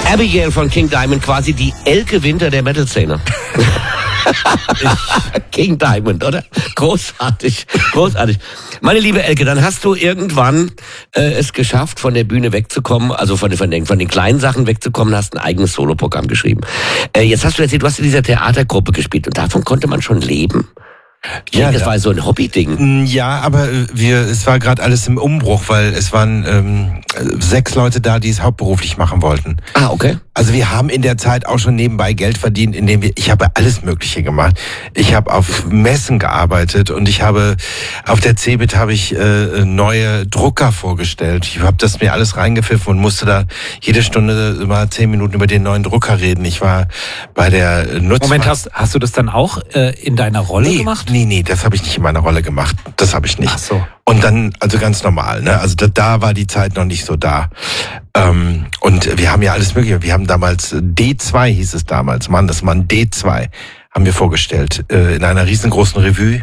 Abigail von King Diamond, quasi die Elke Winter der Metal-Szene. King Diamond, oder? Großartig, großartig. Meine liebe Elke, dann hast du irgendwann es geschafft, von der Bühne wegzukommen, also von den kleinen Sachen wegzukommen, hast ein eigenes Soloprogramm geschrieben. Jetzt hast du erzählt, du hast in dieser Theatergruppe gespielt und davon konnte man schon leben. Ja, das war so ein Hobby-Ding. Ja, aber es war gerade alles im Umbruch, weil es waren 6 Leute da, die es hauptberuflich machen wollten. Ah, okay. Also wir haben in der Zeit auch schon nebenbei Geld verdient, ich habe alles Mögliche gemacht. Ich habe auf Messen gearbeitet und ich habe auf der CeBIT habe ich neue Drucker vorgestellt. Ich habe das mir alles reingepfiffen und musste da jede Stunde mal 10 Minuten über den neuen Drucker reden. Ich war bei der Nutzung. Moment, hast du das dann auch in deiner Rolle gemacht? Nee, das habe ich nicht in meiner Rolle gemacht. Das habe ich nicht. Ach so. Und dann, also ganz normal, ne? Also da war die Zeit noch nicht so da. Und wir haben ja alles Mögliche. Wir haben damals, D2 hieß es damals, das Mann D2, haben wir vorgestellt, in einer riesengroßen Revue.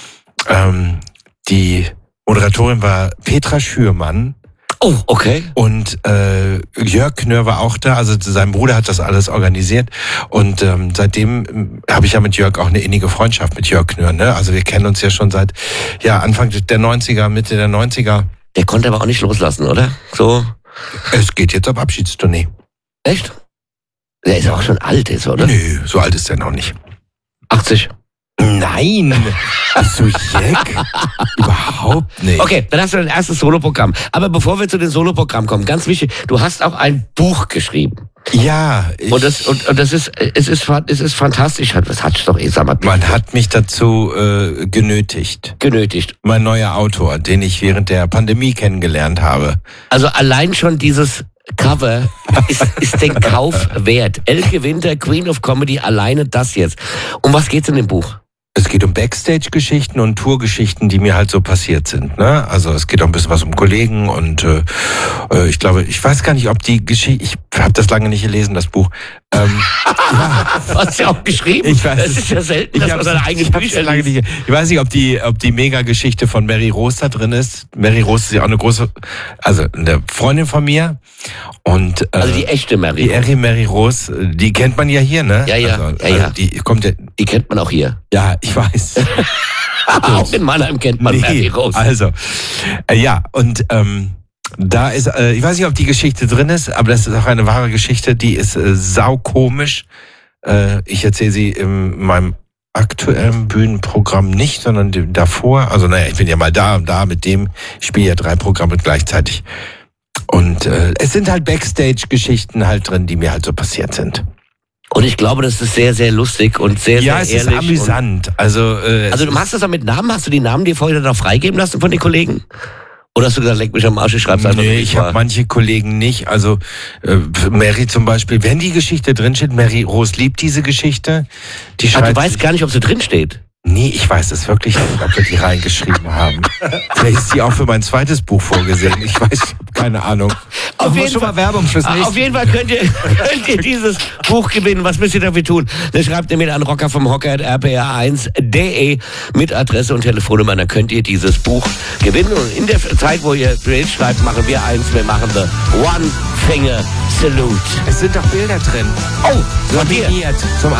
Die Moderatorin war Petra Schürmann. Oh, okay. Und Jörg Knör war auch da, also sein Bruder hat das alles organisiert. Und seitdem habe ich ja mit Jörg auch eine innige Freundschaft mit Jörg Knör. Ne? Also wir kennen uns ja schon seit Anfang der 90er, Mitte der 90er. Der konnte aber auch nicht loslassen, oder? So. Es geht jetzt auf Abschiedstournee. Echt? Der ist auch schon alt, ist, oder? Nö, so alt ist er noch nicht. 80. Nein, bist du Jack? Überhaupt nicht. Okay, dann hast du dein erstes Soloprogramm. Aber bevor wir zu den Soloprogrammen kommen, ganz wichtig, du hast auch ein Buch geschrieben. Ja. Und es ist fantastisch. Das hat doch sag mal. Man hat mich dazu genötigt. Mein neuer Autor, den ich während der Pandemie kennengelernt habe. Also allein schon dieses Cover ist den Kauf wert. Elke Winter, Queen of Comedy, alleine das jetzt. Um was geht's in dem Buch? Es geht um Backstage-Geschichten und Tourgeschichten, die mir halt so passiert sind. Ne? Also es geht auch ein bisschen was um Kollegen und ich glaube, ich weiß gar nicht, ob die Geschichte, ich habe das lange nicht gelesen, das Buch. Ja. Hast du ja auch geschrieben? Ich weiß, das ist ja selten, dass man seine eigenen Bücher liest. Ich weiß nicht, ob die Mega-Geschichte von Mary Rose da drin ist. Mary Rose ist ja auch eine Freundin von mir. Und, also die echte Mary Rose. Die Mary Rose, die kennt man ja hier, ne? Ja. Also die kennt man auch hier. Ja, ich weiß. Auch in Mannheim kennt man Mary Rose. Also, da ist, ich weiß nicht, ob die Geschichte drin ist, aber das ist auch eine wahre Geschichte, die ist saukomisch. Ich erzähle sie in meinem aktuellen Bühnenprogramm nicht, sondern davor. Also ich bin ja mal da und da mit dem, ich spiele ja 3 Programme gleichzeitig. Und es sind halt Backstage-Geschichten halt drin, die mir halt so passiert sind. Und ich glaube, das ist sehr, sehr lustig und sehr, sehr ehrlich. Ja, es ist amüsant. Also du machst das auch mit Namen? Hast du die Namen dir vorher noch freigeben lassen von den Kollegen? Oder hast du gesagt, leck mich am Arsch, ich schreib's einfach Nee, ich habe manche Kollegen nicht. Also Mary zum Beispiel, wenn die Geschichte drinsteht, Mary Rose liebt diese Geschichte. Die schreibt, du weißt gar nicht, ob sie drinsteht? Nee, ich weiß es wirklich nicht, ob wir die reingeschrieben haben. Vielleicht ist die auch für mein zweites Buch vorgesehen. Ich weiß, keine Ahnung. Auf jeden Fall schon mal Werbung fürs nächste. Auf jeden Fall könnt ihr dieses Buch gewinnen. Was müsst ihr dafür tun? Dann schreibt ihr mir an rocker@rpr1.de mit Adresse und Telefonnummer. Dann könnt ihr dieses Buch gewinnen. Und in der Zeit, wo ihr Mail schreibt, machen wir eins. Wir machen the One Finger Salute. Es sind doch Bilder drin. Oh, von dir. Zum